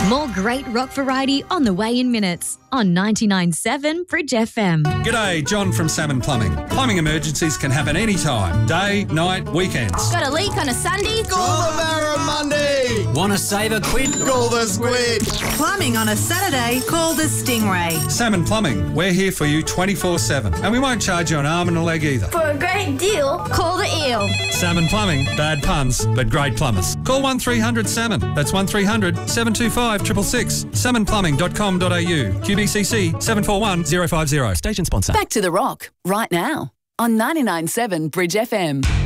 More great rock variety on the way in minutes on 99.7 Bridge FM. G'day, John from Salmon Plumbing. Plumbing emergencies can happen anytime. Day, night, weekends. Got a leak on a Sunday? Call the Barramundi. Want to save a quid? Call the Squid. Plumbing on a Saturday? Call the Stingray. Salmon Plumbing, we're here for you 24/7. And we won't charge you an arm and a leg either. For a great deal, call the Eel. Salmon Plumbing, bad puns, but great plumbers. Call 1300 Salmon. That's 1300 725 666. salmonplumbing.com.au. QBCC 741050. Station sponsor. Back to the rock right now on 99.7 Bridge FM.